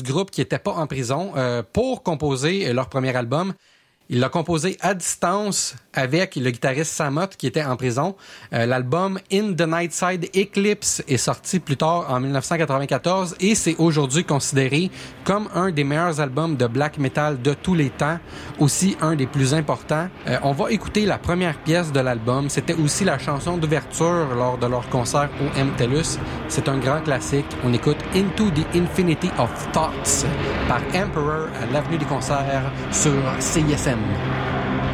groupe qui n'était pas en prison pour composer leur premier album. Il l'a composé à distance avec le guitariste Sam Ott qui était en prison. L'album In the Nightside Eclipse est sorti plus tard en 1994 et c'est aujourd'hui considéré comme un des meilleurs albums de black metal de tous les temps, aussi un des plus importants. On va écouter la première pièce de l'album. C'était aussi la chanson d'ouverture lors de leur concert au MTELUS. C'est un grand classique. On écoute Into the Infinity of Thoughts par Emperor à l'Avenue des Concerts sur CISM.